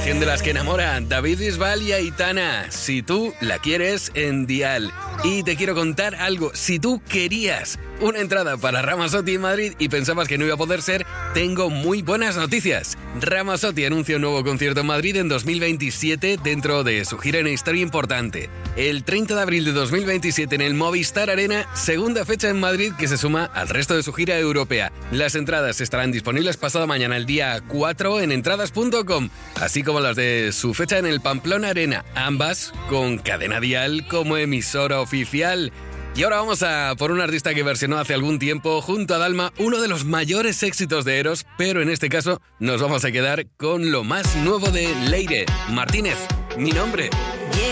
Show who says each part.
Speaker 1: canción de las que enamora, David Bisbal y Aitana. Si tú la quieres, en Dial. Y te quiero contar algo. Si tú querías una entrada para Ramazzotti en Madrid y pensabas que no iba a poder ser, tengo muy buenas noticias. Ramazzotti anuncia un nuevo concierto en Madrid en 2027 dentro de su gira en Historia Importante. El 30 de abril de 2027 en el Movistar Arena, segunda fecha en Madrid que se suma al resto de su gira europea. Las entradas estarán disponibles pasado mañana, el día 4, en entradas.com, así como las de su fecha en el Pamplona Arena, ambas con Cadena Dial como emisora oficial. Y ahora vamos a por un artista que versionó hace algún tiempo junto a Dalma uno de los mayores éxitos de Eros, pero en este caso nos vamos a quedar con lo más nuevo de Leire Martínez, Mi Nombre.